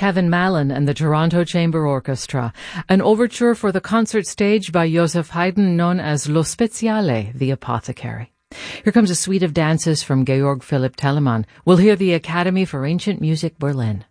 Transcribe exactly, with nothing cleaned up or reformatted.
Kevin Mallon and the Toronto Chamber Orchestra, an overture for the concert stage by Joseph Haydn known as Lo Speziale, the Apothecary. Here comes a suite of dances from Georg Philipp Telemann. We'll hear the Academy for Ancient Music Berlin.